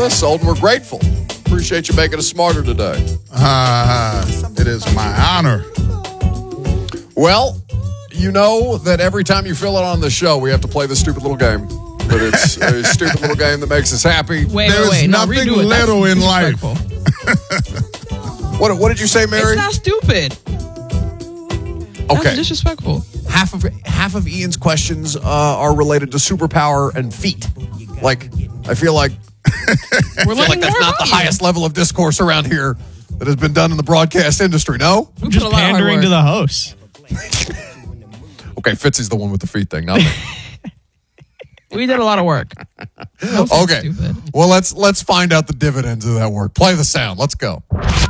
us. Olden, we're grateful. Appreciate you making us smarter today. It is my honor. Well, you know that every time you fill it on the show, we have to play this stupid little game. But it's a stupid little game that makes us happy. There's nothing little in life. What did you say, Mary? It's not stupid. Okay. That's disrespectful. Half of Ian's questions are related to superpower and feet. Like, I feel like that's not the highest level of discourse around here that has been done in the broadcast industry. No? Just pandering to the host. Okay, Fitzy's the one with the feet thing, not me. We did a lot of work. Okay. Stupid. Well, let's find out the dividends of that work. Play the sound. Let's go.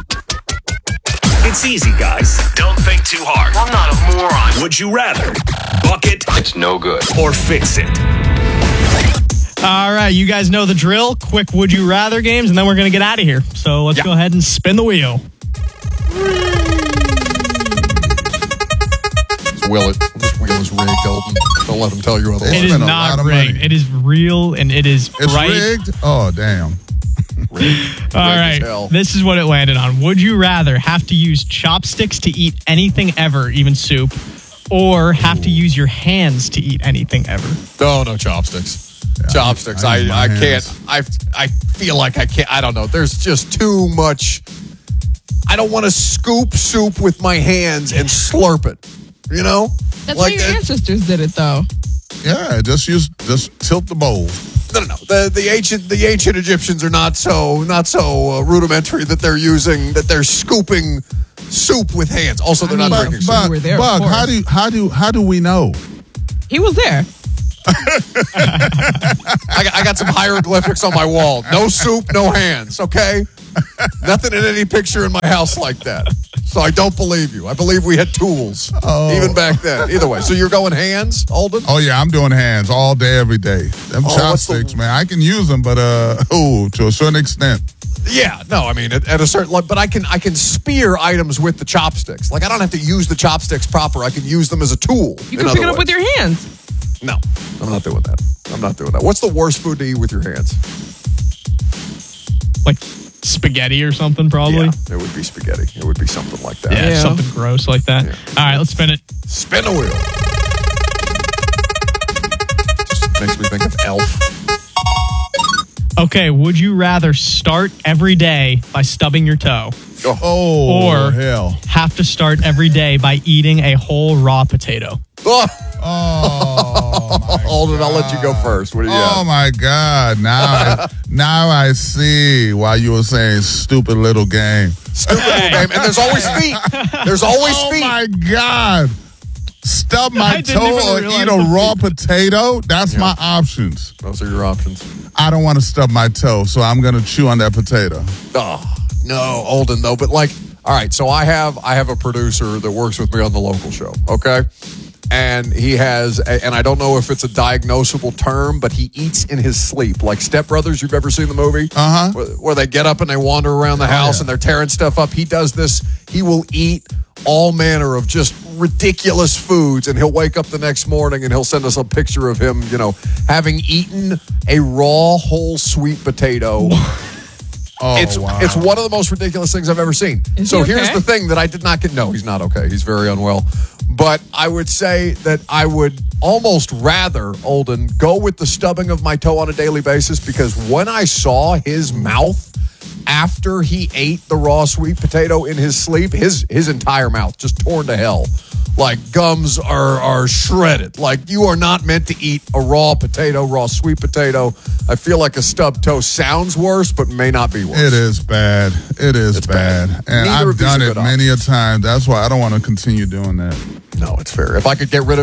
It's easy, guys. Don't think too hard. I'm not a moron. Would you rather buck it? It's no good. Or fix it? All right, you guys know the drill. Quick would you rather games, and then we're going to get out of here. So let's go ahead and spin the wheel. Will it? This wheel is rigged, Olden. Don't let them tell you otherwise. It is not rigged. It is real, and it's right. Rigged? Oh, damn. Rigged. All right, this is what it landed on. Would you rather have to use chopsticks to eat anything ever, even soup, or have to use your hands to eat anything ever? No chopsticks. Yeah, chopsticks. I can't. I feel like I can't. I don't know. There's just too much. I don't want to scoop soup with my hands and slurp it. You know? That's like how your ancestors did it, though. Yeah, just tilt the bowl. No. The ancient Egyptians are not so rudimentary that they're scooping soup with hands. Also, they're not drinking soup. Bug, how do we know? He was there. I got some hieroglyphics on my wall. No soup, no hands. Okay, nothing in any picture in my house like that. So I don't believe you. I believe we had tools even back then. Either way, so you're going hands, Olden? Oh yeah, I'm doing hands all day, every day. Them chopsticks, man. I can use them, but to a certain extent. Yeah, no, I mean at a certain level, but I can spear items with the chopsticks. Like I don't have to use the chopsticks proper. I can use them as a tool. You can pick it up with your hands. No, I'm not doing that. What's the worst food to eat with your hands? Like spaghetti or something, probably? Yeah, it would be spaghetti. It would be something like that. Yeah. Something gross like that. Yeah. All right, let's spin it. Spin the wheel. Just makes me think of Elf. Okay, would you rather start every day by stubbing your toe? Or hell. Have to start every day by eating a whole raw potato? Oh, my Olden, I'll let you go first. What do you got? Oh, my God. Now I see why you were saying stupid little game. Stupid little game. And there's always feet. There's always feet. Oh, my God. Stub my toe or eat a raw potato? That's my options. Those are your options. I don't want to stub my toe, so I'm going to chew on that potato. Oh, no, Olden, though. But like, all right, so I have a producer that works with me on the local show, okay? And he has, and I don't know if it's a diagnosable term, but he eats in his sleep. Like Step Brothers, you've ever seen the movie? Uh-huh. Where they get up and they wander around the house and they're tearing stuff up. He does this. He will eat all manner of just ridiculous foods, and he'll wake up the next morning and he'll send us a picture of him, having eaten a raw, whole sweet potato. It's one of the most ridiculous things I've ever seen. So here's the thing that I did not get. No, he's not okay. He's very unwell. But I would say that I would almost rather, Olden, go with the stubbing of my toe on a daily basis, because when I saw his mouth after he ate the raw sweet potato in his sleep, his entire mouth just torn to hell. Like gums are shredded. Like you are not meant to eat a raw sweet potato. I feel like a stubbed toe sounds worse, but may not be worse. It is bad. It's bad. And I've done it many a time. That's why I don't want to continue doing that. No, it's fair. If I could get rid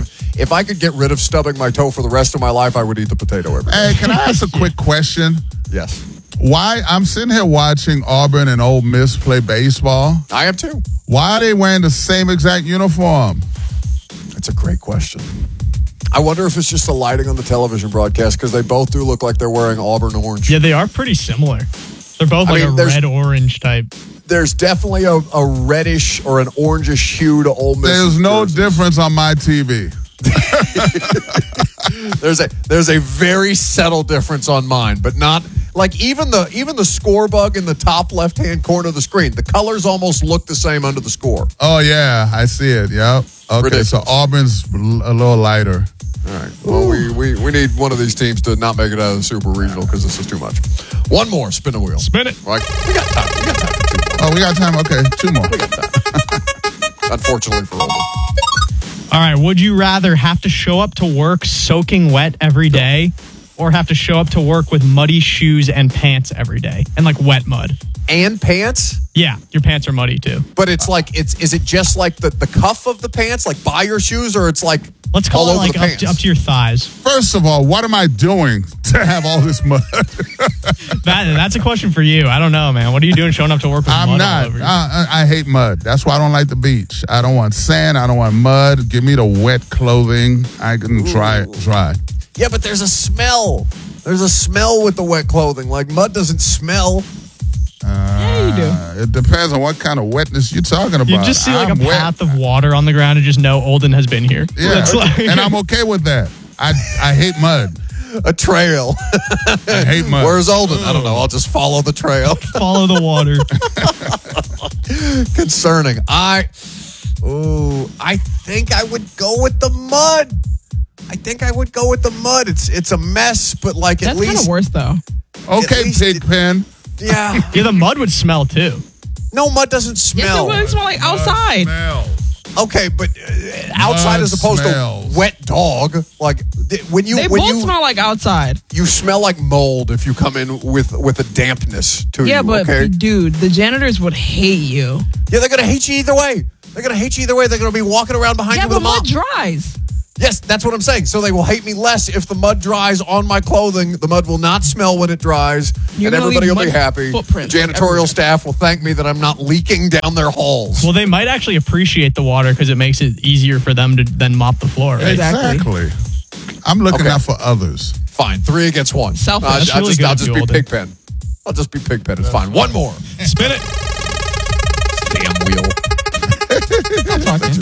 of stubbing my toe for the rest of my life, I would eat the potato every day. Hey, can I ask a quick question? Yes. Why? I'm sitting here watching Auburn and Ole Miss play baseball. I am too. Why are they wearing the same exact uniform? That's a great question. I wonder if it's just the lighting on the television broadcast, because they both do look like they're wearing Auburn orange. Yeah, they are pretty similar. They're both red-orange type. There's definitely a reddish or an orangish hue to Ole Miss. There's no difference on my TV. There's a very subtle difference on mine, but not Like even the score bug in the top left-hand corner of the screen, the colors almost look the same under the score. Oh, yeah. I see it. Yep. Okay, Ridiculous. so Auburn's a little lighter. All right. Well, we need one of these teams to not make it out of the Super Regional because this is too much. One more. Spin the wheel. Spin it. Right. We got time. We got time for 2 more. Oh, we got time? Okay, 2 more. We got time. Unfortunately for Older. All right. Would you rather have to show up to work soaking wet every day or have to show up to work with muddy shoes and pants every day and like wet mud? And pants? Yeah, your pants are muddy too. But it's like, is it just like the cuff of the pants, like by your shoes, or it's like Let's all call it over like the pants? up to your thighs. First of all, what am I doing to have all this mud? That's a question for you. I don't know, man. What are you doing showing up to work with I'm mud all not. over you? I hate mud. That's why I don't like the beach. I don't want sand. I don't want mud. Give me the wet clothing. I can dry. Yeah, but there's a smell. There's a smell with the wet clothing. Like mud doesn't smell. Yeah, you do. It depends on what kind of wetness you're talking about. You just see like I'm a wet. path of water on the ground and just know Olden has been here. Yeah, That's like- and I'm okay with that. I hate mud. A trail. I hate mud. Where's Olden? I don't know. I'll just follow the trail. follow the water. Concerning. I think I would go with the mud. It's a mess, but like That's at kind least of worse, though. Okay, at least Pigpen. yeah. Yeah, the mud would smell too. No, mud doesn't Yes, smell. it would smell like outside. Okay, but outside Mud as opposed smells. to wet dog. Like when They both smell like outside. you smell like mold if you come in with a dampness to Yeah, you. but okay? dude, the janitors would hate you. Yeah, they're gonna hate you either way. They're gonna be walking around behind Yeah, you with a but mud mop. dries. Yes, that's what I'm saying. So they will hate me less if the mud dries on my clothing. The mud will not smell when it dries, You're and gonna everybody leave will be mud happy. The footprints janitorial everywhere. staff will thank me that I'm not leaking down their halls. Well, they might actually appreciate the water because it makes it easier for them to then mop the floor. Right? Exactly. I'm looking Okay. out for others. Fine, 3 against 1. Selfish. That's really good I'll of just you, be Alden. Pigpen. I'll just be Pigpen. It's fine. One more. Spin it. Damn wheel. I'm talking.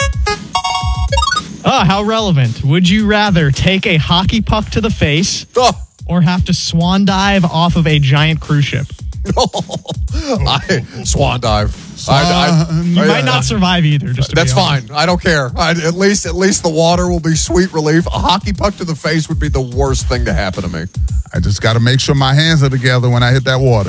Oh, how relevant. Would you rather take a hockey puck to the face Oh, or have to swan dive off of a giant cruise ship? swan dive. You might not survive either. Just to That's be honest. fine. I don't care. At least the water will be sweet relief. A hockey puck to the face would be the worst thing to happen to me. I just got to make sure my hands are together when I hit that water.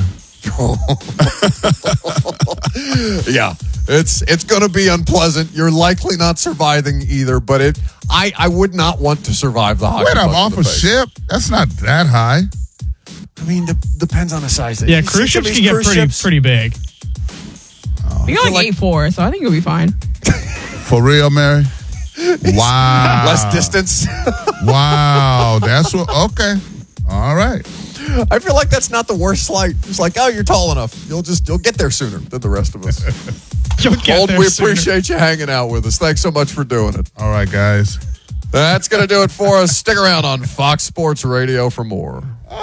Yeah, it's going to be unpleasant. You're likely not surviving either, but I would not want to survive the hockey Wait, I'm puck off to a the face. ship? That's not that high. I mean, depends on the size. Yeah, cruise ships can get pretty big. We got like like- 8'4", so I think it'll be fine. For real, Mary? Wow. Less distance. Wow. That's what. Okay. All right. I feel like that's not the worst slight. It's like, oh, you're tall enough. You'll get there sooner than the rest of us. You'll get Old, there we sooner. appreciate you hanging out with us. Thanks so much for doing it. All right, guys. That's going to do it for us. Stick around on Fox Sports Radio for more.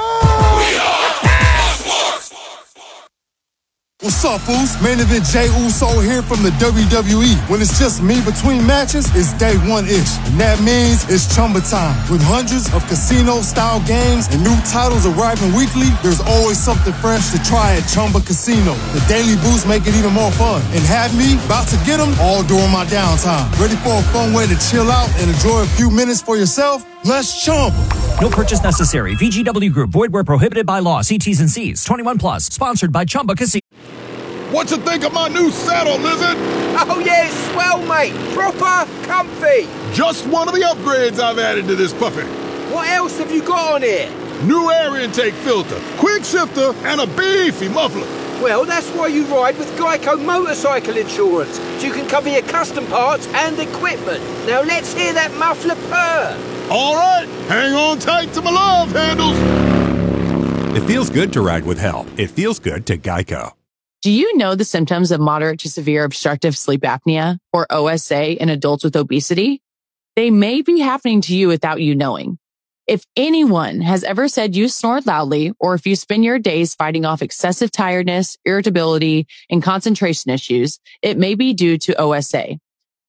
What's up, Foos? Main event Jay Uso here from the WWE. When it's just me between matches, it's day one-ish. And that means it's Chumba time. With hundreds of casino-style games and new titles arriving weekly, there's always something fresh to try at Chumba Casino. The daily boosts make it even more fun. And have me about to get them all during my downtime. Ready for a fun way to chill out and enjoy a few minutes for yourself? Let's Chumba. No purchase necessary. VGW Group. Void where prohibited by law. See T's and C's. 21 plus. Sponsored by Chumba Casino. What you think of my new saddle, Lizard? Oh yeah, it's swell, mate. Proper comfy. Just one of the upgrades I've added to this puppy. What else have you got on here? New air intake filter, quick shifter, and a beefy muffler. Well, that's why you ride with Geico Motorcycle Insurance, so you can cover your custom parts and equipment. Now let's hear that muffler purr. All right, hang on tight to my love handles. It feels good to ride with help. It feels good to Geico. Do you know the symptoms of moderate to severe obstructive sleep apnea, or OSA, in adults with obesity? They may be happening to you without you knowing. If anyone has ever said you snore loudly, or if you spend your days fighting off excessive tiredness, irritability, and concentration issues, it may be due to OSA.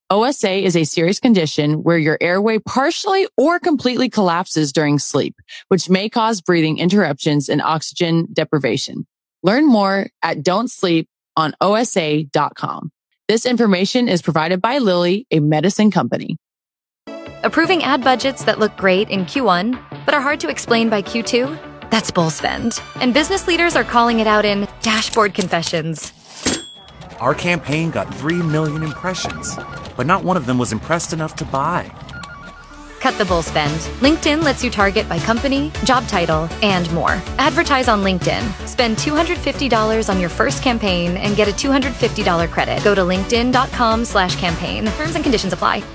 OSA is a serious condition where your airway partially or completely collapses during sleep, which may cause breathing interruptions and oxygen deprivation. Learn more at don'tsleeponosa.com. This information is provided by Lilly, a medicine company. Approving ad budgets that look great in Q1, but are hard to explain by Q2? That's bull spend. And business leaders are calling it out in dashboard confessions. Our campaign got 3 million impressions, but not one of them was impressed enough to buy. Cut the bull spend. LinkedIn lets you target by company, job title, and more. Advertise on LinkedIn. Spend $250 on your first campaign and get a $250 credit. Go to linkedin.com/campaign. Terms and conditions apply.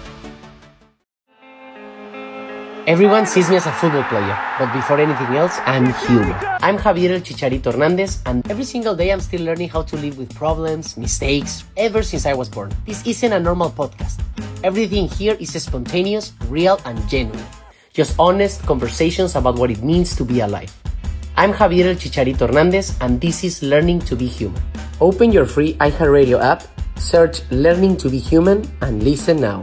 Everyone sees me as a football player, but before anything else, I'm human. I'm Javier El Chicharito Hernandez, and every single day I'm still learning how to live with problems, mistakes, ever since I was born. This isn't a normal podcast. Everything here is spontaneous, real, and genuine. Just honest conversations about what it means to be alive. I'm Javier El Chicharito Hernandez, and this is Learning to Be Human. Open your free iHeartRadio app, search Learning to Be Human, and listen now.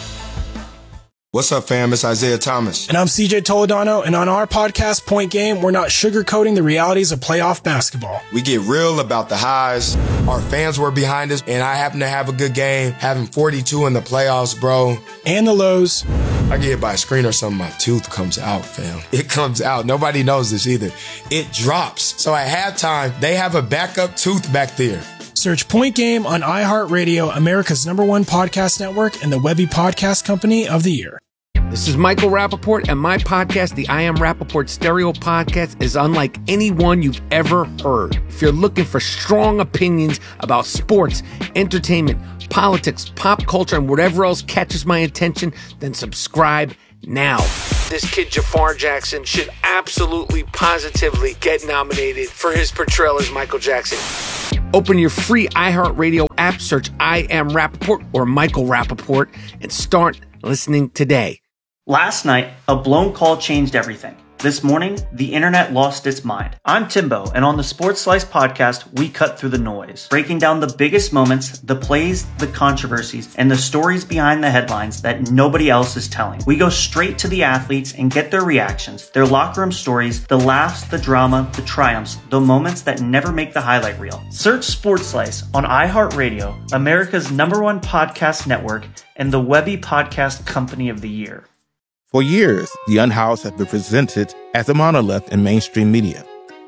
What's up, fam? It's Isaiah Thomas. And I'm CJ Toledano, and on our podcast, Point Game, we're not sugarcoating the realities of playoff basketball. We get real about the highs. Our fans were behind us, and I happen to have a good game, having 42 in the playoffs, bro. And the lows. I get hit by a screen or something, my tooth comes out, fam. It comes out. Nobody knows this either. It drops. So at halftime, they have a backup tooth back there. Search Point Game on iHeartRadio, America's #1 podcast network, and the Webby Podcast Company of the Year. This is Michael Rappaport, and my podcast, the I Am Rappaport Stereo Podcast, is unlike any one you've ever heard. If you're looking for strong opinions about sports, entertainment, politics, pop culture, and whatever else catches my attention, then subscribe now. This kid Jafar Jackson should absolutely, positively get nominated for his portrayal as Michael Jackson. Open your free iHeartRadio app, search I Am Rappaport or Michael Rappaport, and start listening today. Last night, a blown call changed everything. This morning, the internet lost its mind. I'm Timbo, and on the Sports Slice podcast, we cut through the noise, breaking down the biggest moments, the plays, the controversies, and the stories behind the headlines that nobody else is telling. We go straight to the athletes and get their reactions, their locker room stories, the laughs, the drama, the triumphs, the moments that never make the highlight reel. Search Sports Slice on iHeartRadio, America's #1 podcast network, and the Webby Podcast Company of the Year. For years, The Unhoused has been presented as a monolith in mainstream media.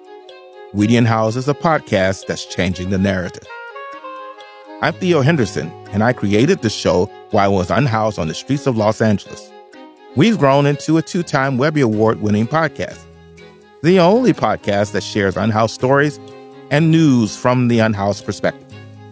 We The Unhoused is a podcast that's changing the narrative. I'm Theo Henderson, and I created the show while I was unhoused on the streets of Los Angeles. We've grown into a 2-time Webby Award-winning podcast, the only podcast that shares unhoused stories and news from the unhoused perspective.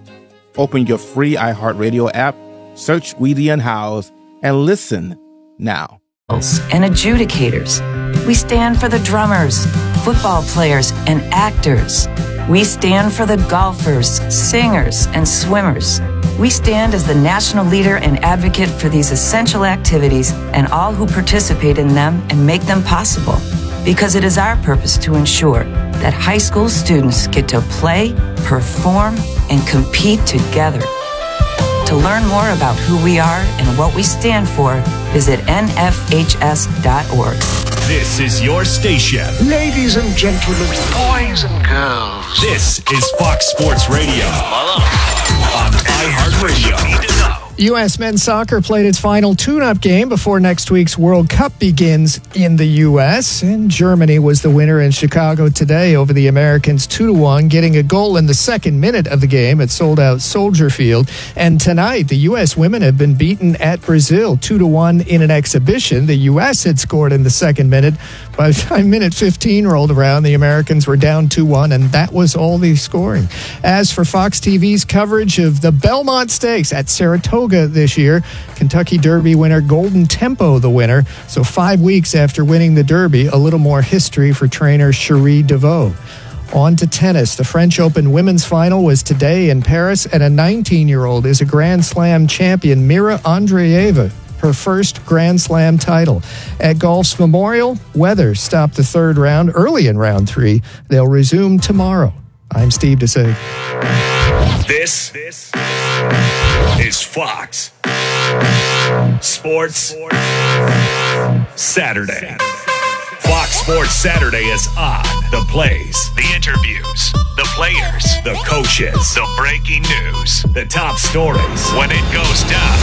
Open your free iHeartRadio app, search We The Unhoused, and listen now. And adjudicators. We stand for the drummers, football players, and actors. We stand for the golfers, singers, and swimmers. We stand as the national leader and advocate for these essential activities and all who participate in them and make them possible. Because it is our purpose to ensure that high school students get to play, perform, and compete together. To learn more about who we are and what we stand for, visit nfhs.org. This is your station. Ladies and gentlemen, boys and girls. This is Fox Sports Radio on iHeartRadio. U.S. men's soccer played its final tune-up game before next week's World Cup begins in the U.S. And Germany was the winner in Chicago today over the Americans 2-1, getting a goal in the second minute of the game at sold-out Soldier Field. And tonight, the U.S. women have been beaten at Brazil 2-1 in an exhibition. The U.S. had scored in the second minute. By the time minute 15 rolled around, the Americans were down 2-1, and that was all the scoring. As for Fox TV's coverage of the Belmont Stakes at Saratoga this year, Kentucky Derby winner Golden Tempo the winner. So 5 weeks after winning the Derby, a little more history for trainer Cherie Deveau. On to tennis. The French Open women's final was today in Paris, and a 19-year-old is a Grand Slam champion, Mira Andreeva, her first Grand Slam title. At golf's Memorial, weather stopped the third round early in round 3. They'll resume tomorrow. I'm Steve Desai. This is Fox. Sports Saturday. Fox Sports Saturday is on. The plays, the interviews, the players, the coaches, the breaking news, the top stories. When it goes down,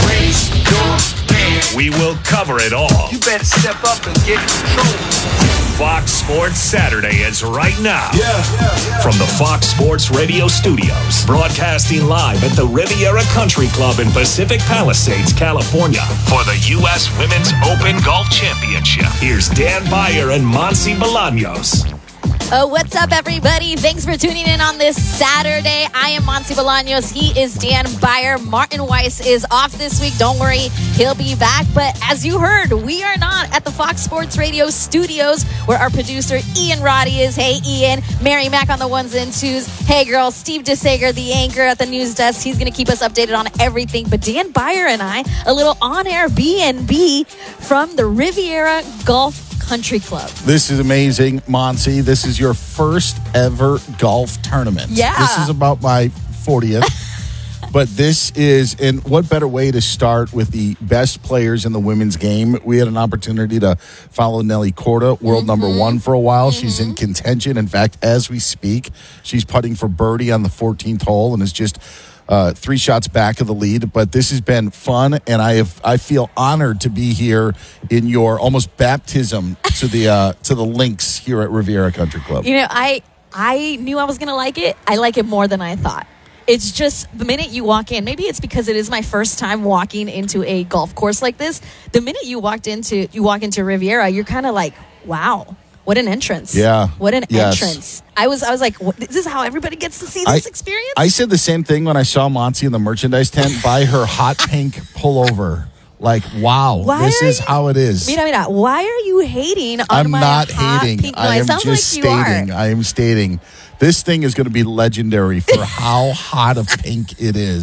we will cover it all. You better step up and get in control. Fox Sports Saturday is right now. From the Fox Sports Radio studios, broadcasting live at the Riviera Country Club in Pacific Palisades, California, for the U.S. Women's Open Golf Championship. Here's Dan Beyer and Monse Bolaños. Oh, what's up, everybody? Thanks for tuning in on this Saturday. I am Monse Bolaños. He is Dan Beyer. Martin Weiss is off this week. Don't worry, he'll be back. But as you heard, we are not at the Fox Sports Radio studios where our producer Ian Roddy is. Hey, Ian. Mary Mack on the ones and twos. Hey, girl. Steve DeSager, the anchor at the news desk. He's going to keep us updated on everything. But Dan Beyer and I, a little on-air B&B from the Riviera Golf Country Club. This is amazing, Monse. This is your first ever golf tournament. Yeah. This is about my 40th. But this is, and what better way to start with the best players in the women's game? We had an opportunity to follow Nelly Korda, world number one for a while. She's in contention. In fact, as we speak, she's putting for birdie on the 14th hole and is just 3 shots back of the lead. But this has been fun, and I feel honored to be here in your almost baptism to the links here at Riviera Country Club. You know, I knew I was going to like it. I like it more than I thought. It's just the minute you walk in, maybe it's because it is my first time walking into a golf course like this. The minute you walk into Riviera, you're kind of like, wow. What an entrance. Yeah. What an entrance. I was like, is this how everybody gets to see this experience? I said the same thing when I saw Monse in the merchandise tent buy her hot pink pullover. Like, wow, this is how it is. Mira, why are you hating on my hot pink? I am just stating. I am stating. This thing is going to be legendary for how hot of pink it is.